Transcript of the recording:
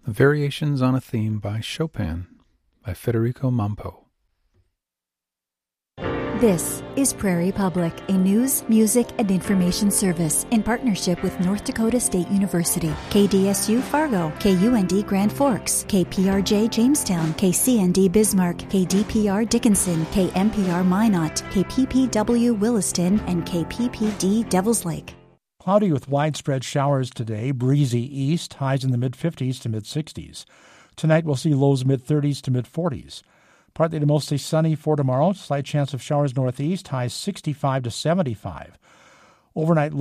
Variations on a Theme by Chopin by Federico Mampo. This is Prairie Public, a news, music, and information service in partnership with North Dakota State University, KDSU Fargo, KUND Grand Forks, KPRJ Jamestown, KCND Bismarck, KDPR Dickinson, KMPR Minot, KPPW Williston, and KPPD Devils Lake. Cloudy with widespread showers today, breezy east, highs in the mid-50s to mid-60s. Tonight we'll see lows mid-30s to mid-40s. Partly to mostly sunny for tomorrow. Slight chance of showers northeast, highs 65 to 75. Overnight